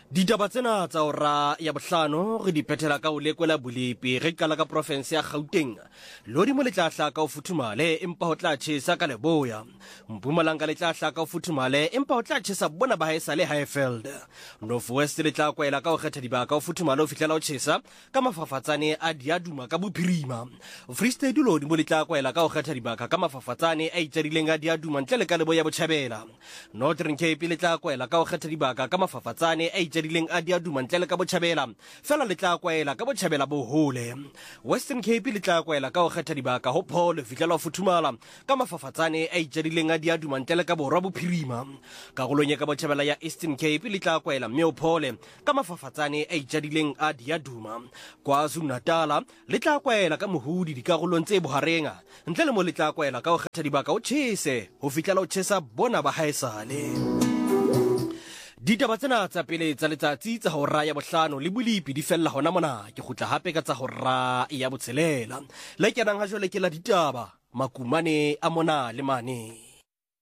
Ditaba tsena tsa ora ya bohlano re di phethela ka o lekwela bolepi re kala ka province ya Gauteng lodi mo letlatla ka o futhumale empa ho tla tjhesa ka Leboya Mpumalanga le tlatla ka o futhumale empa ho tla tjhesa bona ba haesa le Highveld North West le tla kwaela ka o kgetha dibaka o futhumale o fihlela o tjhesa ka mafafatsane a Diaduma ka Bophirima Free State lodi mo le tla kwaela ka o kgetha dibaka ka mafafatsane a itjadileng a Diaduma ntle le ka Leboya Botjhabela Northern Cape le tla kwaela ka o kgetha dibaka ka mafafatsane a dileng a Diaduma ntle le ka Botjhabela fela le tla kwaela ka Botjhabela bo hole Western Cape le tla kwaela ka o kgetha dibaka ho Paul fihlela o futhumala ka mafafatsane a itjadileng a Diaduma ntle le ka Borwa Bophirima karolong ka Botjhabela ya Eastern Cape le tla kwaela mme o Paul ka mafafatsane a itjadileng a Diaduma KwaZulu-Natal le tla kwaela ka Mohudi dikarolong tse boharenga ntle le mo le tla kwaela ka o kgetha dibaka o tjhese ho fihlela o tjhesa bona ba haesale Ditaba tsena tsa pele tsa letsatsi tsa hora ya bohlano le bolepi di fella hona mona ke khutla hape ka tsa hora ya botshelela le kenang ha jole ke la ditaba makumane a mona le mane